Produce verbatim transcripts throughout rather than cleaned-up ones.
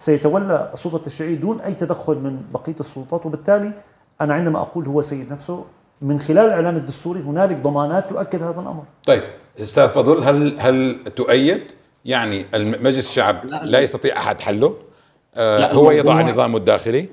سيتولى السلطة التشريعية دون أي تدخل من بقية السلطات. وبالتالي أنا عندما أقول هو سيد نفسه، من خلال الإعلان الدستوري هنالك ضمانات تؤكد هذا الأمر. طيب أستاذ فضل، هل هل تؤيد يعني مجلس الشعب لا, لا يستطيع أحد حله؟ آه هو يضع نظامه الداخلي،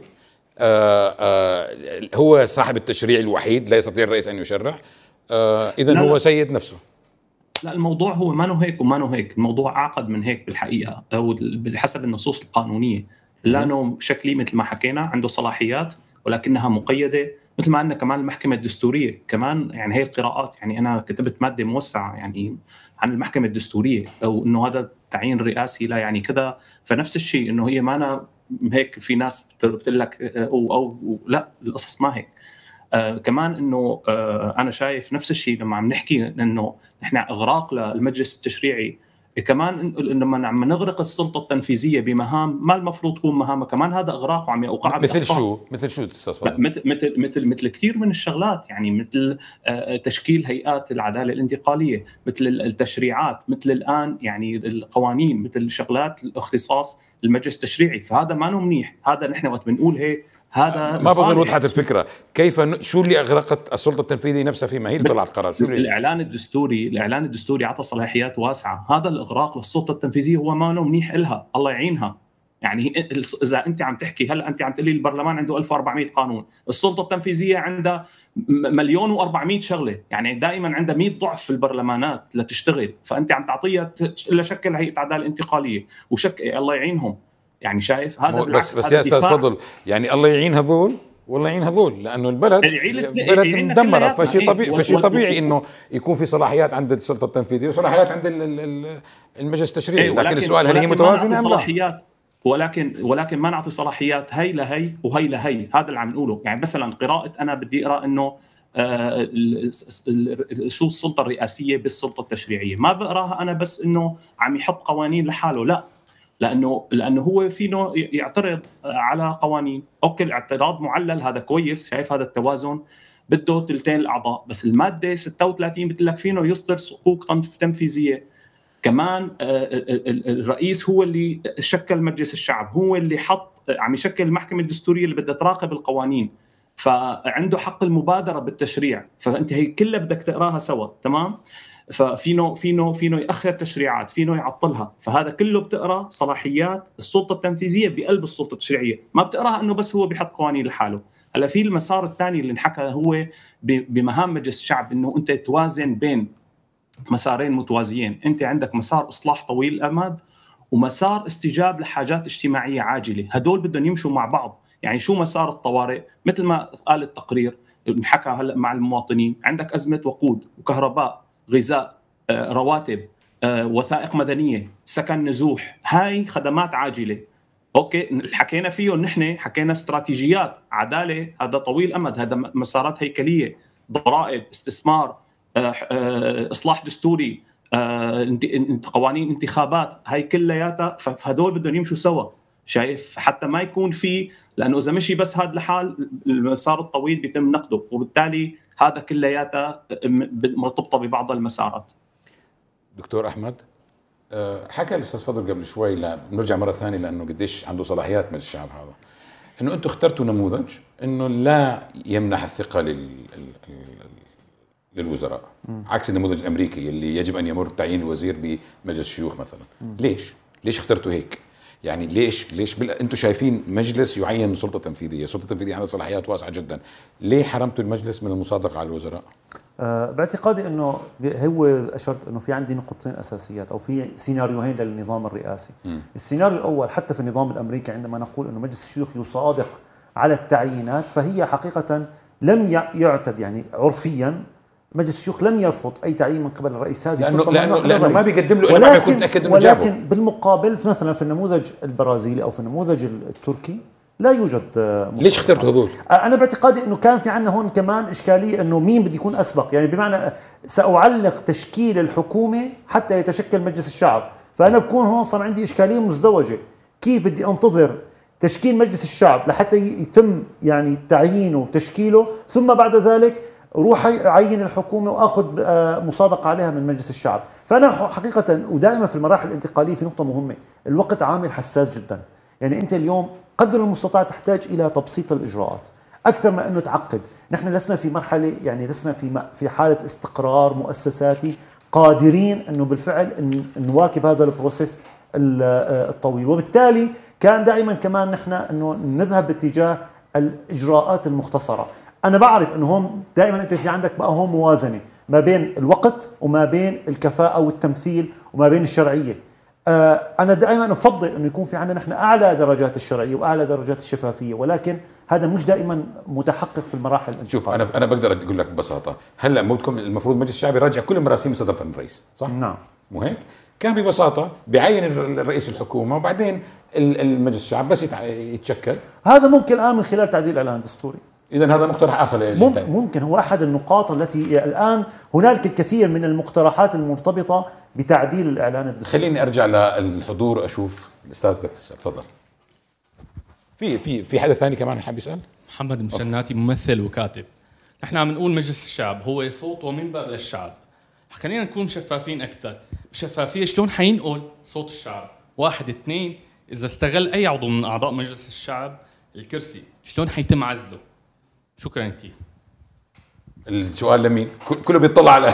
آه آه هو صاحب التشريع الوحيد، لا يستطيع الرئيس أن يشرع، آه إذن هو سيد نفسه. لا، الموضوع هو ما نو هيك وما نو هيك، الموضوع أعقد من هيك بالحقيقة، أو بحسب النصوص القانونية. لأنه شكلي مثل ما حكينا عنده صلاحيات ولكنها مقيدة، مثل ما أن كمان المحكمة الدستورية كمان، يعني هي القراءات، يعني أنا كتبت مادة موسعة يعني عن المحكمة الدستورية، أو إنه هذا تعيين رئاسي لا يعني كذا. فنفس الشيء إنه هي ما أنا هيك، في ناس بتقول لك أو, أو لا، القصص ما هيك. آه كمان انه آه انا شايف نفس الشيء لما عم نحكي انه نحن اغراق للمجلس التشريعي، كمان لما عم نغرق السلطه التنفيذيه بمهام ما المفروض تكون مهامها، كمان هذا اغراق وعم يوقع مثل شو مثل شو استاذ مثل مثل مثل مثل كثير من الشغلات، يعني مثل آه تشكيل هيئات العداله الانتقاليه، مثل التشريعات، مثل الان يعني القوانين، مثل شغلات الاختصاص المجلس التشريعي. فهذا ما منيح. هذا نحن وقت بنقول هيك هذا ما بظن وضحت الفكرة. كيف شو اللي أغرقت السلطة التنفيذية نفسها فيما هي اللي طلعت قرار؟ شو الإعلان الدستوري الإعلان الدستوري عطى صلاحيات واسعة. هذا الإغراق للسلطة التنفيذية هو ما له منيح إلها، الله يعينها. يعني إذا أنت عم تحكي هلا، أنت عم تقولي البرلمان عنده ألف وأربعمية قانون، السلطة التنفيذية عندها مليون وأربعمية شغلة، يعني دائما عندها مئة ضعف في البرلمانات لتشتغل. فأنت عم تعطيها لشكل هيئة عدالة انتقالية وشك الله يعينهم. يعني شايف هذا بس بس يا استاذ فضل، يعني الله يعين هذول والله يعين هذول، لانه البلد البلد مدمره. فشيء طبيعي فشيء طبيعي انه يكون في صلاحيات عند السلطه التنفيذيه وصلاحيات عند المجلس التشريعي. لكن السؤال هل هي متوازنه ام لا؟ ولكن ولكن ما نعطي صلاحيات هي لهي وهي لهي. هذا اللي عم نقوله. يعني مثلا قراءه، انا بدي اقرا انه آه شو السلطه الرئاسيه بالسلطه التشريعيه، ما بقراها انا بس انه عم يحط قوانين لحاله، لا، لانه لانه هو فينه يعترض على قوانين. اوكي، الاعتراض معلل، هذا كويس، شايف هذا التوازن، بده ثلثين الاعضاء. بس الماده ستة وثلاثين بتقول لك فينه يصدر حقوق تنفيذيه. كمان الرئيس هو اللي شكل مجلس الشعب، هو اللي حط عم يشكل المحكمه الدستوريه اللي بدها تراقب القوانين، فعنده حق المبادره بالتشريع. فانت هي كلها بدك تقراها سوا، تمام؟ ففينه فينه فينه يأخر تشريعات، فينه يعطلها. فهذا كله بتقرا صلاحيات السلطه التنفيذيه بقلب السلطه التشريعيه، ما بتقراها انه بس هو بيحط قوانين لحاله. هلا في المسار الثاني اللي انحكى هو بمهام مجلس الشعب، انه انت توازن بين مسارين متوازيين. انت عندك مسار اصلاح طويل الامد ومسار استجاب لحاجات اجتماعيه عاجله، هدول بدهم يمشوا مع بعض. يعني شو مسار الطوارئ؟ مثل ما قال التقرير انحكى هلا مع المواطنين، عندك ازمه وقود وكهرباء، غذاء، رواتب، وثائق مدنية، سكن نزوح، هاي خدمات عاجلة. أوكي، حكينا فيه نحن، حكينا استراتيجيات عدالة، هذا طويل أمد، هذا مسارات هيكلية، ضرائب، استثمار، إصلاح دستوري، قوانين انتخابات، هاي كلياتها. فهدول بدهم يمشوا سوا، شايف؟ حتى ما يكون في، لأنه إذا مشي بس هذا الحال المسار الطويل بيتم نقده، وبالتالي هذا كلياتها مرتبطة ببعض المسارات. دكتور أحمد، حكى الأستاذ فضل قبل شوي، نرجع مرة ثانية لأنه قديش عنده صلاحيات مجلس الشعب هذا، إنه أنتم اخترتوا نموذج إنه لا يمنح الثقة لل للوزراء، عكس النموذج الأمريكي اللي يجب أن يمر تعيين الوزير بمجلس الشيوخ مثلا. ليش؟ ليش اخترتوا هيك؟ يعني ليش ليش بل... انتم شايفين مجلس يعين سلطه تنفيذيه، سلطه تنفيذيه عندها صلاحيات واسعه جدا، ليه حرمتوا المجلس من المصادقه على الوزراء؟ أه باعتقادي انه هو اشرت انه في عندي نقطتين اساسيات او في سيناريوهين للنظام الرئاسي. م. السيناريو الاول حتى في النظام الامريكي عندما نقول انه مجلس الشيوخ يصادق على التعيينات، فهي حقيقه لم يعتد، يعني عرفيا مجلس الشيوخ لم يرفض اي تعيين من قبل الرئيس، هذه لانه لانه, لأنه ما بيقدم له، ولكن ولكن جابه. بالمقابل مثلا في النموذج البرازيلي او في النموذج التركي لا يوجد. ليش اخترتوا هذول؟ انا باعتقادي انه كان في عندنا هون كمان اشكاليه، انه مين بده يكون اسبق، يعني بمعنى ساعلق تشكيل الحكومه حتى يتشكل مجلس الشعب، فانا بكون هون صار عندي اشكاليه مزدوجه، كيف بدي انتظر تشكيل مجلس الشعب لحتى يتم يعني تعيينه وتشكيله، ثم بعد ذلك روح أعين الحكومة وأخذ مصادقة عليها من مجلس الشعب. فأنا حقيقة ودائما في المراحل الانتقالية في نقطة مهمة، الوقت عامل حساس جدا. يعني أنت اليوم قدر المستطاع تحتاج إلى تبسيط الإجراءات أكثر ما أنه تعقد. نحن لسنا في مرحلة، يعني لسنا في في حالة استقرار مؤسساتي قادرين أنه بالفعل أن نواكب هذا البروسيس الطويل، وبالتالي كان دائما كمان نحن أنه نذهب باتجاه الإجراءات المختصرة. أنا بعرف أنه هون دائما أنت في عندك بقى هون موازنة ما بين الوقت وما بين الكفاءة والتمثيل وما بين الشرعية. أنا دائما أفضل أنه يكون في عندنا نحن أعلى درجات الشرعية وأعلى درجات الشفافية، ولكن هذا مش دائما متحقق في المراحل الانتقالية. شوف أنا أنا بقدر أقول لك ببساطة، هلا مودكم المفروض المجلس الشعبي يراجع كل مراسيم صدرت عن الرئيس، صح؟ نعم. مو هيك؟ كان ببساطة بعين الرئيس الحكومة وبعدين المجلس الشعب بس يتشكل. هذا ممكن الآن من خلال تعديل الإعلان الدستوري. إذن هذا مقترح آخر. ممكن, ممكن هو أحد النقاط التي الآن هنالك الكثير من المقترحات المرتبطة بتعديل الإعلان الدستوري. خليني أرجع للحضور أشوف الأستاذ بدك تسأل، تفضل. في في في حدا ثاني كمان حاب يسأل؟ محمد مشناتي، ممثل وكاتب. نحن عم نقول مجلس الشعب هو صوت ومنبر للشعب. خلينا نكون شفافين أكثر. بشفافية شلون حينقل صوت الشعب؟ واحد اثنين، إذا استغل أي عضو من أعضاء مجلس الشعب الكرسي شلون حيتم عزله؟ شكرا كثير. السؤال لمين؟ كله بيطلع على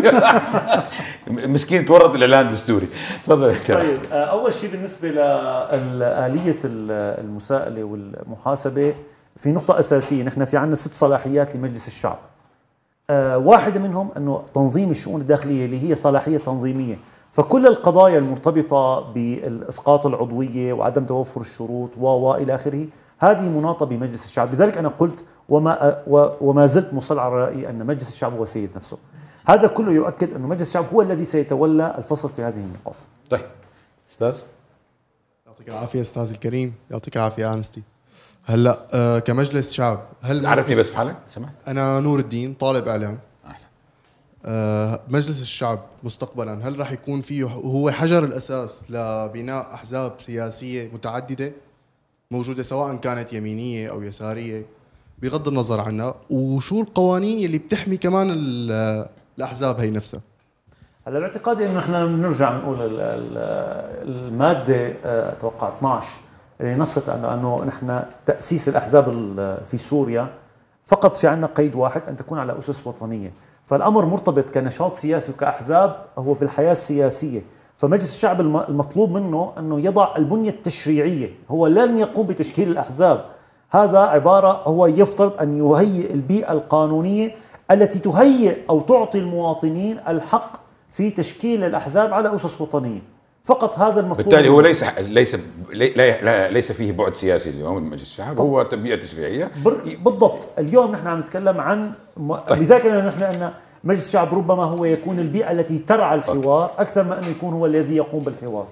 مسكين تورط الإعلان الدستوري. تفضل. طيب أول شيء بالنسبة لآلية المساءلة والمحاسبة، في نقطة أساسية، نحن في عنا ست صلاحيات لمجلس الشعب. واحدة منهم أنه تنظيم الشؤون الداخلية اللي هي صلاحية تنظيمية، فكل القضايا المرتبطة بالإسقاط العضوية وعدم توفر الشروط وإلى آخره هذه مناطة بمجلس الشعب. لذلك أنا قلت وما, وما زلت مصر على رأيي أن مجلس الشعب هو سيد نفسه. هذا كله يؤكد أن مجلس الشعب هو الذي سيتولى الفصل في هذه النقاط. طيب أستاذ، يعطيك العافية أستاذ الكريم، يعطيك العافية أنستي. هلا آه كمجلس شعب هل عرفني بس بحالك سمحت؟ أنا نور الدين، طالب إعلام. آه مجلس الشعب مستقبلا هل راح يكون فيه هو حجر الأساس لبناء أحزاب سياسية متعددة موجودة سواء كانت يمينية أو يسارية بغض النظر عنها، وشو القوانين اللي بتحمي كمان الأحزاب هي نفسها؟ هلا باعتقادي انه احنا بنرجع بنقول الماده اتوقع اثنعش اللي نصت انه انه نحن تاسيس الاحزاب في سوريا فقط في عندنا قيد واحد، ان تكون على اسس وطنيه، فالامر مرتبط كنشاط سياسي وكاحزاب هو بالحياه السياسيه. فمجلس الشعب المطلوب منه انه يضع البنيه التشريعيه، هو لن يقوم بتشكيل الاحزاب، هذا عباره هو يفترض ان يهيئ البيئه القانونيه التي تهيئ او تعطي المواطنين الحق في تشكيل الأحزاب على أسس وطنية، فقط هذا المطلوب. بالتالي هو ليس ليس لا ليس فيه بعد سياسي اليوم من مجلس الشعب، هو تنبيه تشريعية بالضبط. اليوم نحن عم نتكلم عن م... طيب. لذلك نحن أن مجلس الشعب ربما هو يكون البيئة التي ترعى الحوار أكثر ما أنه يكون هو الذي يقوم بالحوار.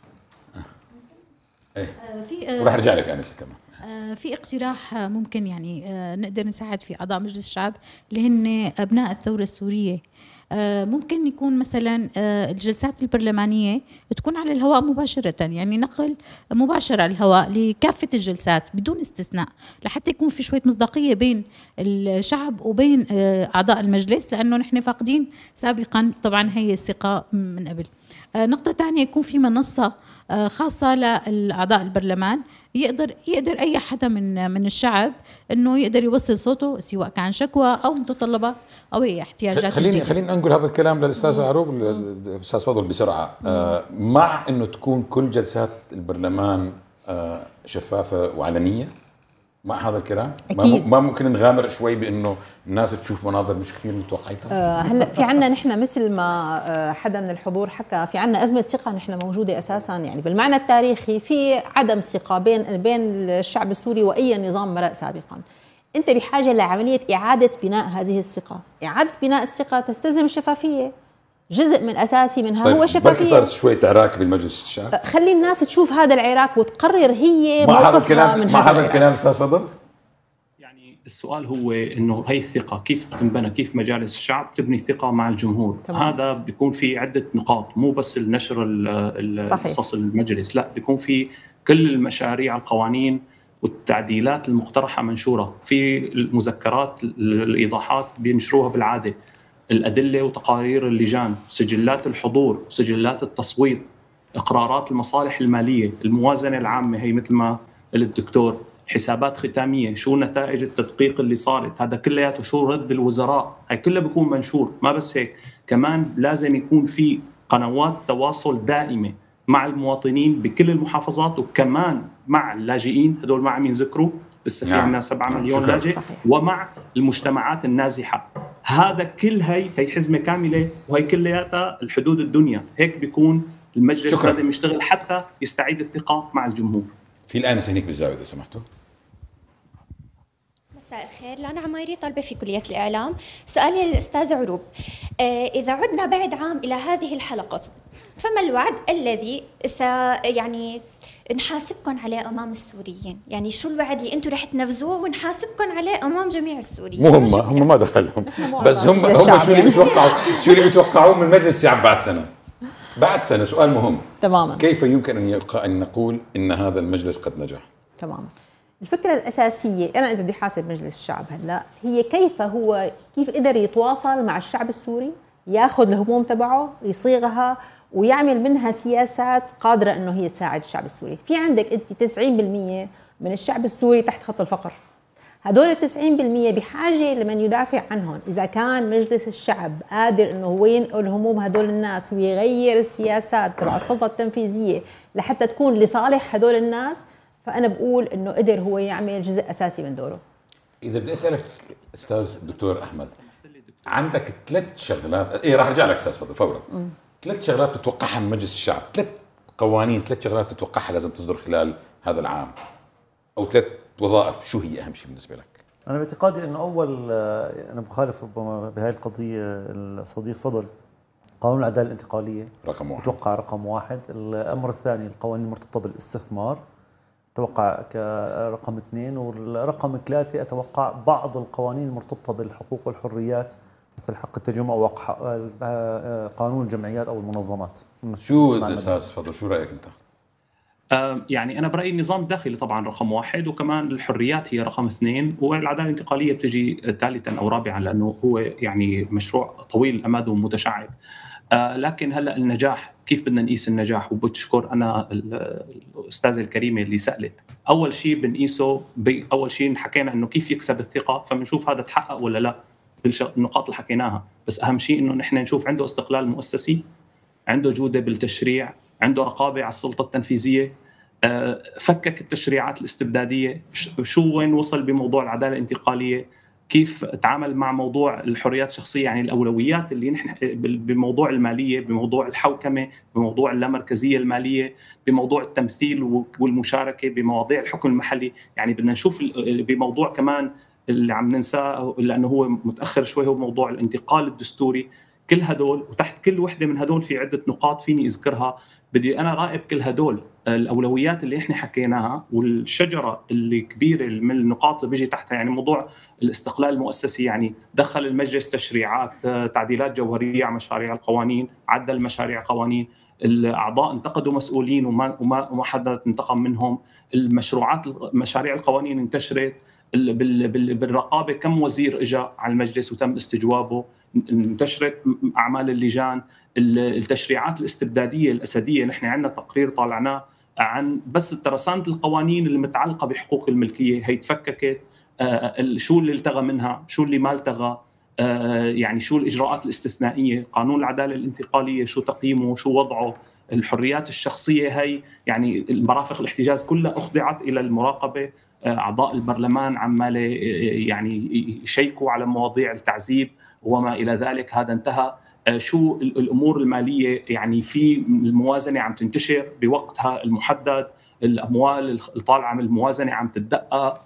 ايه في وراح ارجع لك انسه كمان. في اقتراح ممكن يعني نقدر نساعد في اعضاء مجلس الشعب اللي هن ابناء الثوره السوريه. ممكن يكون مثلا الجلسات البرلمانيه تكون على الهواء مباشره، يعني نقل مباشر على الهواء لكافه الجلسات بدون استثناء، لحتى يكون في شويه مصداقيه بين الشعب وبين اعضاء المجلس، لانه نحن فاقدين سابقا طبعا هي الثقه من قبل. نقطه ثانيه يكون في منصه خاصة لأعضاء البرلمان، يقدر يقدر أي حدا من من الشعب إنه يقدر يوصل صوته سواء كان شكوى أو متطلبات أو أي احتياجات. خليني خليني أنقل هذا الكلام للأستاذ عروب. الأستاذ فضل بسرعة. آه مع إنه تكون كل جلسات البرلمان آه شفافة وعلنية، مع هذا الكلام أكيد. ما ممكن نغامر شوي بانه الناس تشوف مناظر مش كثير متوقعتها. أه هلا في عنا نحن مثل ما حدا من الحضور حكى، في عنا ازمه ثقه نحن موجوده اساسا، يعني بالمعنى التاريخي في عدم ثقه بين بين الشعب السوري واي نظام مرق سابقا. انت بحاجه لعمليه اعاده بناء هذه الثقه، اعاده بناء الثقه تستلزم الشفافيه، جزء من اساسي منها طيب هو الشفافيه. صار شويه عراك بالمجلس الشعب، خلي الناس تشوف هذا العراك وتقرر هي مع هذا الكلام. من مع هذا هذا الكلام استاذ فضل، يعني السؤال هو انه هي الثقه كيف تنبنى، كيف مجالس الشعب تبني ثقه مع الجمهور. تمام. هذا بيكون في عده نقاط، مو بس النشر قصص المجلس، لا بيكون في كل المشاريع القوانين والتعديلات المقترحه منشوره في المذكرات، الايضاحات بينشروها بالعاده، الأدلة وتقارير اللجان، سجلات الحضور، سجلات التصويت، اقرارات المصالح الماليه، الموازنه العامه، هي مثل ما الدكتور، حسابات ختاميه، شو نتائج التدقيق اللي صارت، هذا كلياته شو رد الوزراء، هي كله بيكون منشور. ما بس هيك، كمان لازم يكون في قنوات تواصل دائمه مع المواطنين بكل المحافظات، وكمان مع اللاجئين هدول ما عم ينذكروا، لسه في نعم. عندنا سبعة نعم. مليون لاجئ، ومع المجتمعات النازحه. هذا كل هي هي حزمه كامله، وهي كلياتها الحدود الدنيا. هيك بيكون المجلس شكرا. لازم يشتغل حتى يستعيد الثقه مع الجمهور. في الآنسة هنيك بالزاوية إذا سمحتوا. مساء الخير، لانا عمايري طالبة في كلية الإعلام. سؤالي للأستاذ عروب، إذا عدنا بعد عام إلى هذه الحلقة، فما الوعد الذي س يعني نحاسبكم عليه أمام السوريين؟ يعني شو الوعد اللي أنتم رح تنفذوه ونحاسبكم عليه أمام جميع السوريين؟ مو هم هم ما دخلهم، بس هم هم شو اللي بيتوقعوا شو اللي بيتوقعوه من مجلس الشعب بعد سنة؟ بعد سنة سؤال مهم تماما. كيف يمكن أن يلقى أن نقول إن هذا المجلس قد نجح؟ تماما. الفكرة الأساسية أنا إذا بدي حاسب مجلس الشعب هلا هي كيف هو كيف قدر يتواصل مع الشعب السوري، ياخذ الهموم تبعه، يصيغها ويعمل منها سياسات قادرة إنه هي تساعد الشعب السوري. في عندك أنت تسعين بالمئة من الشعب السوري تحت خط الفقر، هدول التسعين بالمئة بحاجة لمن يدافع عنهم. إذا كان مجلس الشعب قادر إنه هو ينقل هموم هدول الناس ويغير السياسات تبع السلطة التنفيذية لحتى تكون لصالح هدول الناس، فأنا بقول إنه قدر هو يعمل جزء أساسي من دوره. إذا بدي أسألك أستاذ دكتور أحمد، عندك ثلاث شغلات، إيه راح أرجع لك أستاذ فضل فورا. ثلاث شغلات تتوقعها من مجلس الشعب، ثلاث قوانين، ثلاث شغلات تتوقعها لازم تصدر خلال هذا العام، أو ثلاث وظائف، شو هي أهم شيء بالنسبة لك؟ أنا باعتقادي إنه أول، أنا بخالف ربما بهاي القضية الصديق فضل، قانون العدالة الانتقالية رقم واحد، أتوقع رقم واحد. الأمر الثاني القوانين المرتبطة بالاستثمار أتوقع كرقم اثنين، والرقم ثلاثة أتوقع بعض القوانين المرتبطة بالحقوق والحريات مثل حق التجمع وقانون الجمعيات أو المنظمات. شو الأساس فضل، شو رأيك أنت؟ يعني أنا برأيي النظام الداخلي طبعا رقم واحد، وكمان الحريات هي رقم اثنين، والعدالة الانتقالية بتجي ثالثا أو رابعا، لأنه هو يعني مشروع طويل الأمد ومتشعب. لكن هلا النجاح كيف بدنا نقيس النجاح؟ وبتشكر أنا الأستاذة الكريمة اللي سألت. أول شيء بنقيسه، أول شيء حكينا إنه كيف يكسب الثقة، فبنشوف هذا تحقق ولا لا بالنقاط اللي حكيناها. بس أهم شيء إنه نحن نشوف عنده استقلال مؤسسي، عنده جودة بالتشريع، عنده رقابة على السلطة التنفيذية، فكك التشريعات الاستبدادية، شو وين وصل بموضوع العدالة الانتقالية، كيف تعامل مع موضوع الحريات الشخصية، يعني الأولويات اللي نحن بموضوع المالية، بموضوع الحوكمة، بموضوع اللامركزية المالية، بموضوع التمثيل والمشاركة، بمواضيع الحكم المحلي. يعني بدنا نشوف بموضوع كمان اللي عم ننساه لأنه هو متأخر شوي، هو موضوع الانتقال الدستوري. كل هدول وتحت كل وحدة من هدول في عدة نقاط فيني أذكرها، بدي أنا راقب كل هدول الأولويات اللي إحنا حكيناها، والشجرة اللي كبيرة من النقاط اللي بيجي تحتها. يعني موضوع الاستقلال المؤسسي، يعني دخل المجلس تشريعات، تعديلات جوهرية على مشاريع القوانين، عدل مشاريع قوانين، الأعضاء انتقدوا مسؤولين وما وما وما حدا انتقم منهم، المشروعات مشاريع القوانين انتشرت، بالرقابة كم وزير اجى على المجلس وتم استجوابه، انتشرت أعمال اللجان، التشريعات الاستبدادية الأسدية. نحن عندنا تقرير طالعناه عن بس ترسانة القوانين اللي متعلقة بحقوق الملكية، هي تفككت، شو اللي التغى منها، شو اللي ما التغى، يعني شو الإجراءات الاستثنائية، قانون العدالة الانتقالية شو تقييمه، شو وضعه، الحريات الشخصية هي يعني المرافق الاحتجاز كلها أخضعت إلى المراقبة، أعضاء البرلمان عمالة يعني يشيكوا على مواضيع التعذيب وما إلى ذلك، هذا انتهى. شو الأمور المالية، يعني في الموازنة عم تنتشر بوقتها المحدد، الأموال الطالعة من الموازنة عم تتدقق.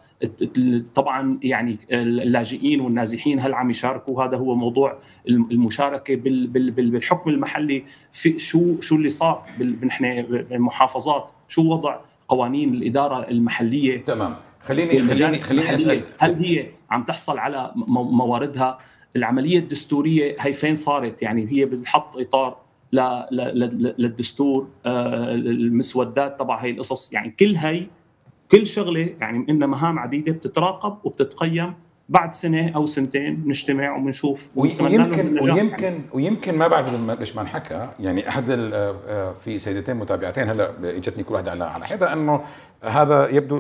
طبعا يعني اللاجئين والنازحين هل عم يشاركوا؟ هذا هو موضوع المشاركة بالحكم المحلي. في شو شو اللي صار نحن بالمحافظات، شو وضع قوانين الإدارة المحلية؟ تمام. خليني خليني خليني أسأل، هل هي عم تحصل على مواردها؟ العملية الدستورية هي فين صارت؟ يعني هي بنحط إطار للدستور، المسودات تبع هي القصص، يعني كل هي كل شغلة يعني إنها مهام عديدة بتتراقب وبتتقيم بعد سنه او سنتين بنجتمع وبنشوف. ويمكن ويمكن ويمكن ما بعرف ليش ما انحكى، يعني احد في سيدتين متابعتين هلا اجتني كل واحده على على حده انه هذا يبدو